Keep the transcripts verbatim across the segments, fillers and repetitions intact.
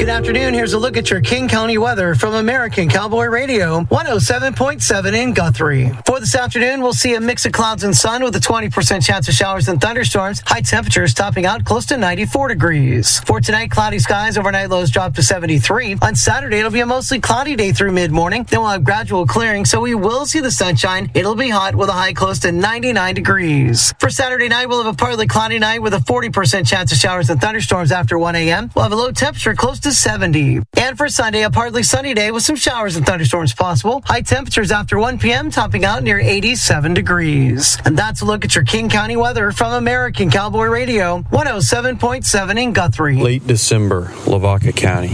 Good afternoon. Here's a look at your King County weather from American Cowboy Radio, one oh seven point seven in Guthrie. For this afternoon, we'll see a mix of clouds and sun with a twenty percent chance of showers and thunderstorms. High temperatures topping out close to ninety-four degrees. For tonight, cloudy skies, overnight lows drop to seventy-three. On Saturday, it'll be a mostly cloudy day through mid-morning. Then we'll have gradual clearing, so we will see the sunshine. It'll be hot with a high close to ninety-nine degrees. For Saturday night, we'll have a partly cloudy night with a forty percent chance of showers and thunderstorms after one a.m. We'll have a low temperature close to seventy. And for Sunday, a partly sunny day with some showers and thunderstorms possible. High temperatures after one p.m. topping out near eighty-seven degrees. And that's a look at your King County weather from American Cowboy Radio, one oh seven point seven in Guthrie. Late December, Lavaca County.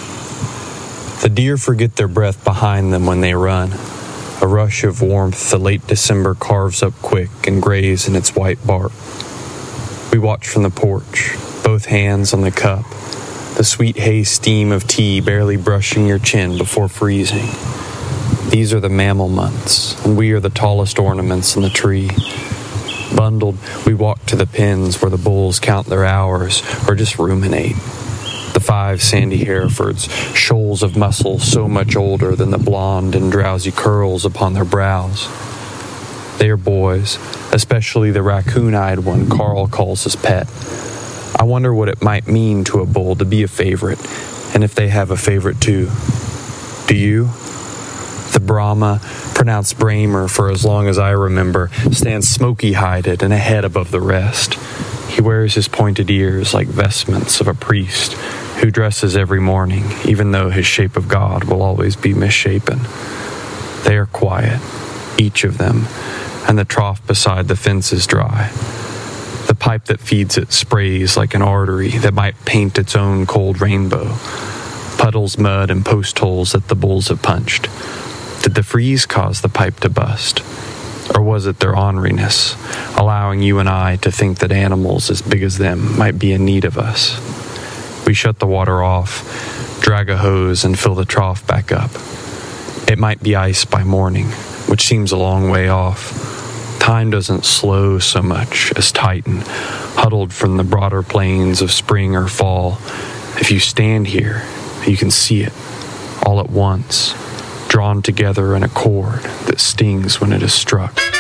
The deer forget their breath behind them when they run. A rush of warmth the late December carves up quick and graze in its white bark. We watch from the porch, both hands on the cup, the sweet haze steam of tea barely brushing your chin before freezing. These are the mammal months, and we are the tallest ornaments in the tree. Bundled, we walk to the pens where the bulls count their hours or just ruminate. The five sandy Herefords, shoals of muscle so much older than the blonde and drowsy curls upon their brows. They are boys, especially the raccoon-eyed one Carl calls his pet. I wonder what it might mean to a bull to be a favorite, and if they have a favorite too. Do you? The Brahma, pronounced Bramer for as long as I remember, stands smoky-hided and a head above the rest. He wears his pointed ears like vestments of a priest who dresses every morning, even though his shape of God will always be misshapen. They are quiet, each of them, and the trough beside the fence is dry. The pipe that feeds it sprays like an artery that might paint its own cold rainbow. Puddles mud and post holes that the bulls have punched. Did the freeze cause the pipe to bust? Or was it their orneriness, allowing you and I to think that animals as big as them might be in need of us? We shut the water off, drag a hose, and fill the trough back up. It might be ice by morning, which seems a long way off. Time doesn't slow so much as tighten, huddled from the broader plains of spring or fall. If you stand here, you can see it, all at once, drawn together in a cord that stings when it is struck.